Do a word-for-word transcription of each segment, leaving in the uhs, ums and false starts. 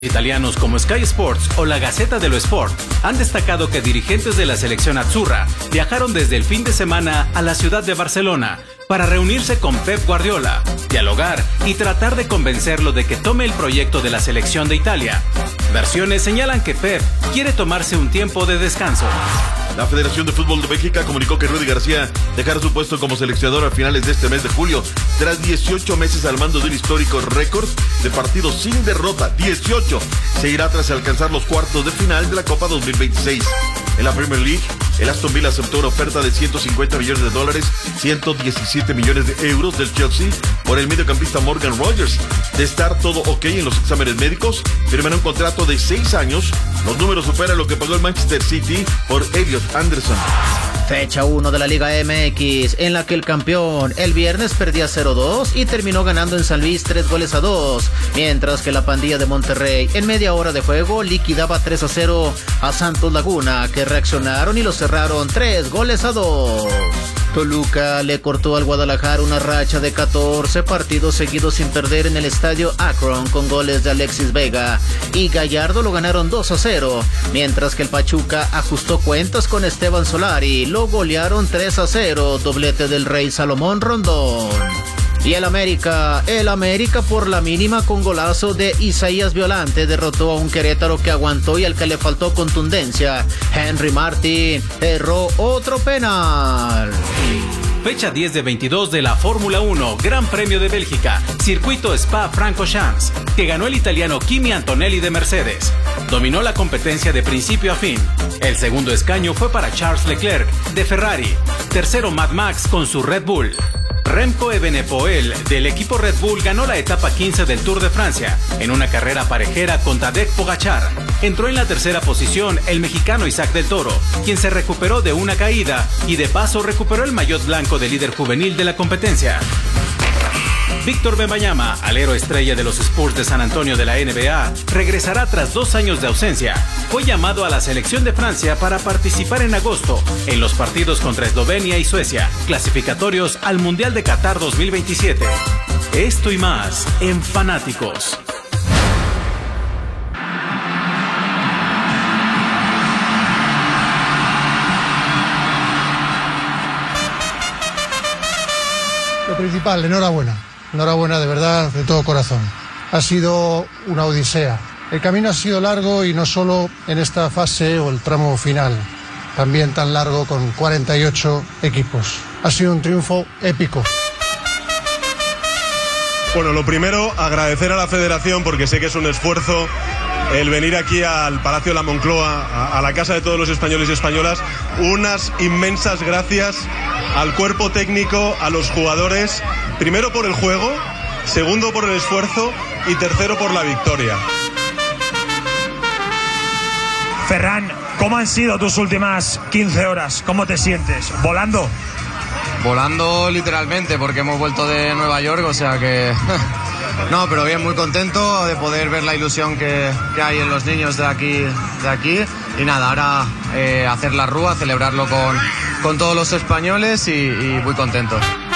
Italianos como Sky Sports o la Gazzetta dello Sport han destacado que dirigentes de la selección azzurra viajaron desde el fin de semana a la ciudad de Barcelona para reunirse con Pep Guardiola, dialogar y tratar de convencerlo de que tome el proyecto de la selección de Italia. Versiones señalan que Pep quiere tomarse un tiempo de descanso. La Federación de Fútbol de Bélgica comunicó que Rudy García dejará su puesto como seleccionador a finales de este mes de julio, tras dieciocho meses al mando de un histórico récord de partidos sin derrota. dieciocho. Se irá tras alcanzar los cuartos de final de la Copa dos mil veintiséis. En la Premier League, el Aston Villa aceptó una oferta de ciento cincuenta millones de dólares, ciento diecisiete millones de euros del Chelsea por el mediocampista Morgan Rogers. De estar todo ok en los exámenes médicos, firmará un contrato de seis años. Los números superan lo que pagó el Manchester City por Elliot Anderson. Fecha uno de la Liga M X, en la que el campeón el viernes perdía cero dos y terminó ganando en San Luis tres goles a dos, mientras que la pandilla de Monterrey en media hora de juego liquidaba tres a cero a Santos Laguna, que reaccionaron y lo cerraron tres goles a dos. Toluca le cortó al Guadalajara una racha de catorce partidos seguidos sin perder en el estadio Akron con goles de Alexis Vega y Gallardo lo ganaron dos a cero, mientras que el Pachuca ajustó cuentas con Esteban Solari, lo golearon tres a cero, doblete del Rey Salomón Rondón. Y el América, el América por la mínima con golazo de Isaías Violante derrotó a un Querétaro que aguantó y al que le faltó contundencia. Henry Martin erró otro penal. Fecha diez de veintidós de la Fórmula uno, Gran Premio de Bélgica, Circuito Spa-Francorchamps, que ganó el italiano Kimi Antonelli de Mercedes. Dominó la competencia de principio a fin. El segundo escaño fue para Charles Leclerc, de Ferrari. Tercero Mad Max con su Red Bull. Remco Evenepoel del equipo Red Bull ganó la etapa quince del Tour de Francia en una carrera parejera con Tadej Pogačar. Entró en la tercera posición el mexicano Isaac del Toro, quien se recuperó de una caída y de paso recuperó el maillot blanco de líder juvenil de la competencia. Víctor Wembanyama, alero estrella de los Spurs de San Antonio de la N B A, regresará tras dos años de ausencia. Fue llamado a la selección de Francia para participar en agosto en los partidos contra Eslovenia y Suecia, clasificatorios al Mundial de Qatar dos mil veintisiete. Esto y más en Fanáticos. Lo principal, enhorabuena. Enhorabuena de verdad, de todo corazón. Ha sido una odisea. El camino ha sido largo y no solo en esta fase o el tramo final, también tan largo con cuarenta y ocho equipos. Ha sido un triunfo épico. Bueno, lo primero, agradecer a la Federación porque sé que es un esfuerzo el venir aquí al Palacio de la Moncloa, a, a la casa de todos los españoles y españolas. Unas inmensas gracias al cuerpo técnico, a los jugadores, primero por el juego, segundo por el esfuerzo y tercero por la victoria. Ferran, ¿cómo han sido tus últimas quince horas? ¿Cómo te sientes? ¿Volando? Volando literalmente, porque hemos vuelto de Nueva York, o sea que... No, pero bien, muy contento de poder ver la ilusión que, que hay en los niños de aquí, de aquí. Y nada, ahora eh, hacer la rúa, celebrarlo con, con todos los españoles y, y muy contento.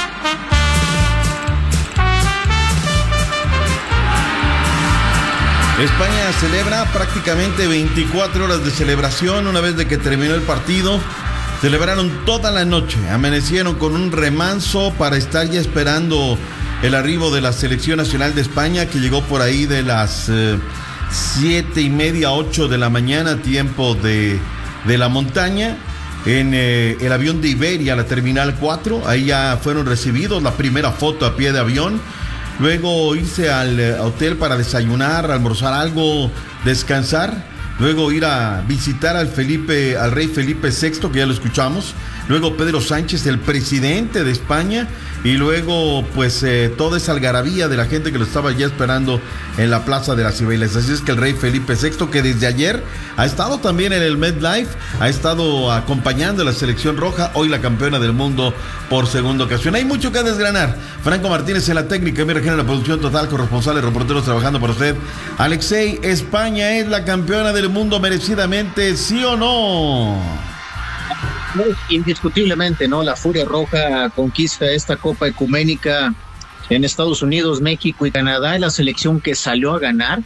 España celebra prácticamente veinticuatro horas de celebración una vez de que terminó el partido. Celebraron toda la noche, amanecieron con un remanso para estar ya esperando el arribo de la selección nacional de España, que llegó por ahí de las eh, siete y media, ocho de la mañana, tiempo de, de la montaña, en eh, el avión de Iberia, la Terminal cuatro. Ahí ya fueron recibidos, la primera foto a pie de avión. Luego irse al eh, hotel para desayunar, almorzar algo, descansar. Luego ir a visitar al Felipe, al rey Felipe sexto, que ya lo escuchamos. Luego Pedro Sánchez, el presidente de España. Y luego, pues, eh, toda esa algarabía de la gente que lo estaba ya esperando en la Plaza de las Cibeles. Así es que el rey Felipe sexto, que desde ayer ha estado también en el MetLife, ha estado acompañando a la selección roja, hoy la campeona del mundo por segunda ocasión. Hay mucho que desgranar. Franco Martínez en la técnica, Mira Regina en la producción total, corresponsales, reporteros trabajando para usted. Alexei, ¿España es la campeona del mundo merecidamente, sí o no? Indiscutiblemente, ¿no? La Furia Roja conquista esta Copa Ecuménica en Estados Unidos, México y Canadá. Es la selección que salió a ganar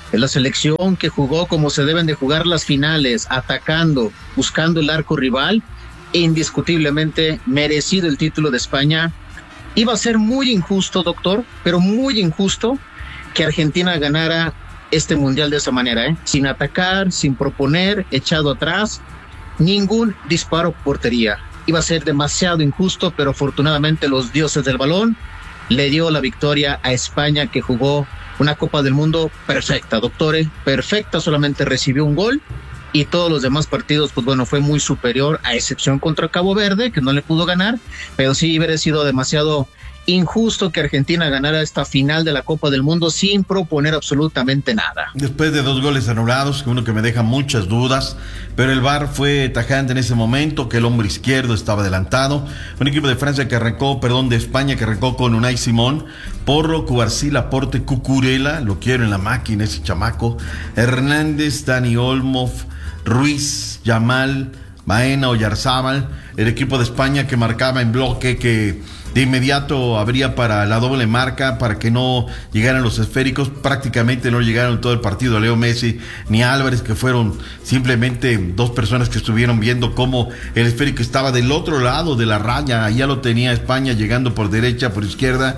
Es la selección que jugó como se deben de jugar las finales, atacando, buscando el arco rival, indiscutiblemente merecido el título de España. Iba a ser muy injusto, doctor, pero muy injusto que Argentina ganara este mundial de esa manera, ¿eh? Sin atacar, sin proponer, echado atrás, ningún disparo a portería. Iba a ser demasiado injusto, pero afortunadamente los dioses del balón le dio la victoria a España, que jugó una Copa del Mundo perfecta, doctores, perfecta, solamente recibió un gol y todos los demás partidos, pues bueno, fue muy superior, a excepción contra Cabo Verde, que no le pudo ganar, pero sí hubiera sido demasiado injusto que Argentina ganara esta final de la Copa del Mundo sin proponer absolutamente nada. Después de dos goles anulados, uno que me deja muchas dudas, pero el V A R fue tajante en ese momento, que el hombre izquierdo estaba adelantado. Un equipo de Francia que arrancó, perdón, de España que arrancó con Unai Simón, Porro, Cubarsí, Laporte, Cucurella, lo quiero en la máquina ese chamaco, Hernández, Dani Olmo, Ruiz, Yamal, Baena, Oyarzábal, el equipo de España que marcaba en bloque, que de inmediato habría para la doble marca, para que no llegaran los esféricos. Prácticamente no llegaron todo el partido Leo Messi ni Álvarez, que fueron simplemente dos personas que estuvieron viendo cómo el esférico estaba del otro lado de la raya. Ya lo tenía España llegando por derecha, por izquierda,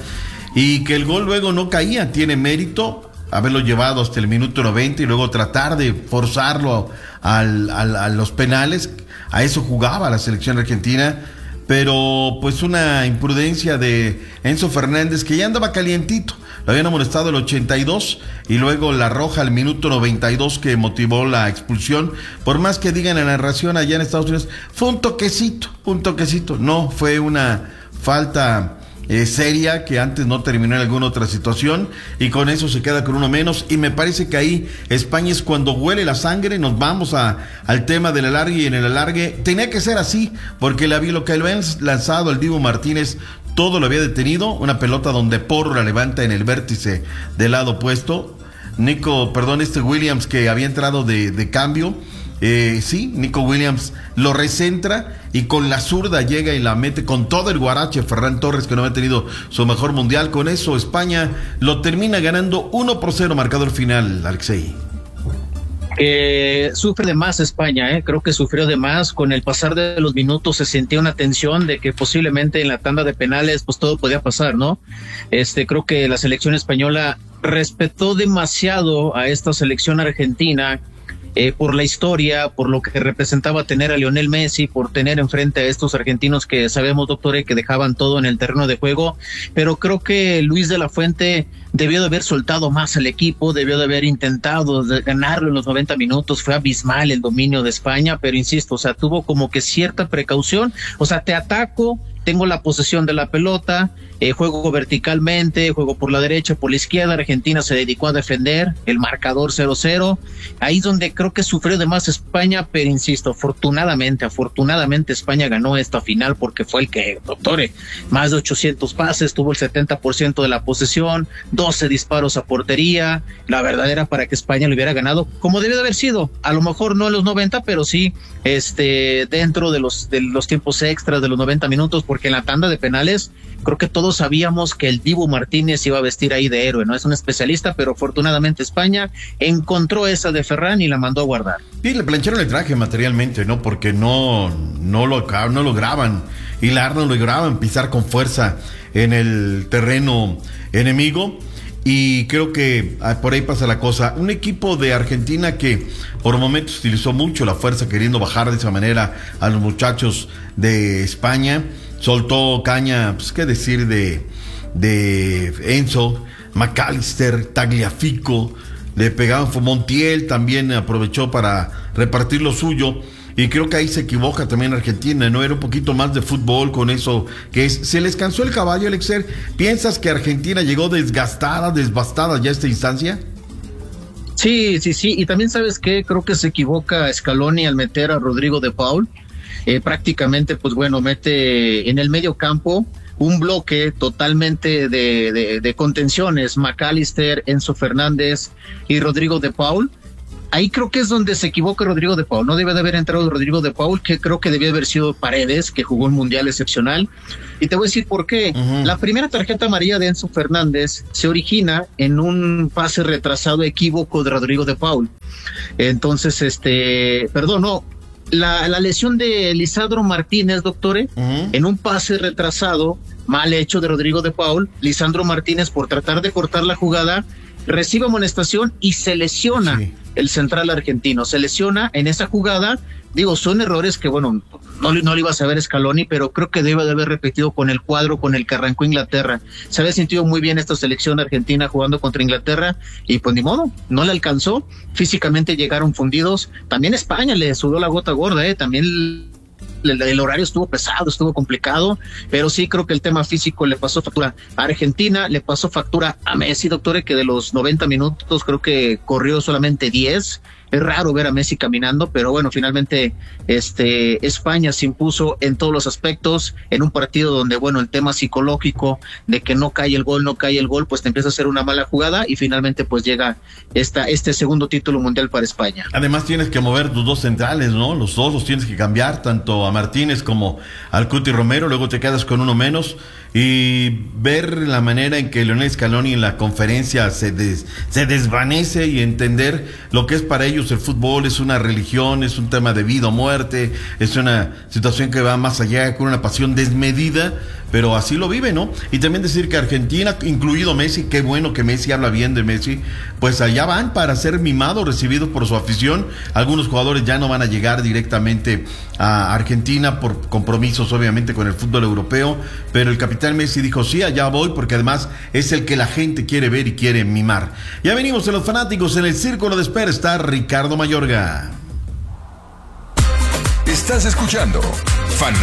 y que el gol luego no caía. Tiene mérito haberlo llevado hasta el minuto noventa y luego tratar de forzarlo al, al, a los penales. A eso jugaba la selección argentina, pero pues una imprudencia de Enzo Fernández, que ya andaba calientito. Lo habían amonestado el ochenta y dos y luego la roja al minuto noventa y dos, que motivó la expulsión. Por más que digan en la narración allá en Estados Unidos, fue un toquecito, un toquecito. No, fue una falta Eh, seria, que antes no terminó en alguna otra situación, y con eso se queda con uno menos. Y me parece que ahí España es cuando huele la sangre. Nos vamos a, al tema del alargue, y en el alargue tenía que ser así, porque la, lo que le habían lanzado al Dibu Martínez todo lo había detenido. Una pelota donde Porro la levanta en el vértice del lado opuesto. Nico, perdón, este Williams, que había entrado de, de cambio, Eh, sí, Nico Williams lo recentra y con la zurda llega y la mete con todo el guarache. Ferran Torres, que no había tenido su mejor mundial. Con eso España lo termina ganando uno por cero, marcador final, Alexei. Eh, sufre de más España, eh. creo que sufrió de más. Con el pasar de los minutos se sentía una tensión de que posiblemente en la tanda de penales pues todo podía pasar, ¿no? Este, creo que la selección española respetó demasiado a esta selección argentina, Eh, por la historia, por lo que representaba tener a Lionel Messi, por tener enfrente a estos argentinos que sabemos, doctor, que dejaban todo en el terreno de juego. Pero creo que Luis de la Fuente debió de haber soltado más al equipo, debió de haber intentado de ganarlo en los noventa minutos. Fue abismal el dominio de España, pero insisto, o sea, tuvo como que cierta precaución. O sea, te ataco, tengo la posesión de la pelota, eh, juego verticalmente, juego por la derecha, por la izquierda. Argentina se dedicó a defender, el marcador cero cero. Ahí es donde creo que sufrió de más España, pero insisto, afortunadamente, afortunadamente España ganó esta final, porque fue el que, doctores, más de ochocientos pases, tuvo el setenta por ciento de la posesión, doce disparos a portería. La verdad era para que España lo hubiera ganado, como debió de haber sido, a lo mejor no en los noventa, pero sí este dentro de los, de los tiempos extras de los noventa minutos, porque en la tanda de penales creo que todos sabíamos que el Dibu Martínez iba a vestir ahí de héroe, no es un especialista, pero afortunadamente España encontró esa de Ferran y la mandó a guardar. Sí, le plancharon el traje materialmente, ¿no? Porque no, no, lo, no lograban hilar, no lograban pisar con fuerza en el terreno enemigo. Y creo que por ahí pasa la cosa. Un equipo de Argentina que por momentos utilizó mucho la fuerza, queriendo bajar de esa manera a los muchachos de España. Soltó caña, pues qué decir de, de Enzo, McAllister, Tagliafico, le pegaban. Montiel también aprovechó para repartir lo suyo. Y creo que ahí se equivoca también Argentina, ¿no? Era un poquito más de fútbol con eso, que es, se les cansó el caballo, Alexer. ¿Piensas que Argentina llegó desgastada, desbastada ya a esta instancia? Sí, sí, sí, y también ¿sabes qué? Creo que se equivoca Scaloni al meter a Rodrigo de Paul. Eh, prácticamente, pues bueno, mete en el medio campo un bloque totalmente de, de, de contenciones, McAllister, Enzo Fernández y Rodrigo de Paul. ahí creo que es donde se equivoca Rodrigo de Paul. No debe de haber entrado Rodrigo de Paul, que creo que debió haber sido Paredes, que jugó un mundial excepcional. Y te voy a decir por qué. Uh-huh. La primera tarjeta amarilla de Enzo Fernández se origina en un pase retrasado equívoco de Rodrigo de Paul. Entonces, este, perdón, no, la, la lesión de Lisandro Martínez, doctore, uh-huh. en un pase retrasado, mal hecho de Rodrigo de Paul, Lisandro Martínez, por tratar de cortar la jugada, recibe amonestación y se lesiona sí. el central argentino, se lesiona en esa jugada. Digo, son errores que, bueno, no, no lo iba a saber Scaloni, pero creo que debe de haber repetido con el cuadro con el que arrancó Inglaterra. Se había sentido muy bien esta selección argentina jugando contra Inglaterra y pues ni modo, no le alcanzó. Físicamente llegaron fundidos. También España le sudó la gota gorda, eh, también el, el horario estuvo pesado, estuvo complicado, pero sí creo que el tema físico le pasó factura a Argentina, le pasó factura a Messi, doctor, que de los noventa minutos creo que corrió solamente diez. Es raro ver a Messi caminando, pero bueno, finalmente este España se impuso en todos los aspectos, en un partido donde, bueno, el tema psicológico de que no cae el gol, no cae el gol, pues te empieza a hacer una mala jugada y finalmente pues llega esta, este segundo título mundial para España. Además tienes que mover tus dos centrales, ¿no? Los dos los tienes que cambiar, tanto a Martínez como al Cuti Romero, luego te quedas con uno menos y ver la manera en que Lionel Scaloni en la conferencia se, des, se desvanece y entender lo que es para ellos el fútbol. Es una religión, es un tema de vida o muerte, es una situación que va más allá, con una pasión desmedida, pero así lo vive, ¿no? Y también decir que Argentina, incluido Messi, qué bueno que Messi habla bien de Messi, pues allá van para ser mimados, recibidos por su afición. Algunos jugadores ya no van a llegar directamente a Argentina por compromisos obviamente con el fútbol europeo, pero el capitán Messi dijo sí, allá voy, porque además es el que la gente quiere ver y quiere mimar. Ya venimos en Los Fanáticos. En el Círculo de Espera está Ricardo Mayorga. Estás escuchando Fan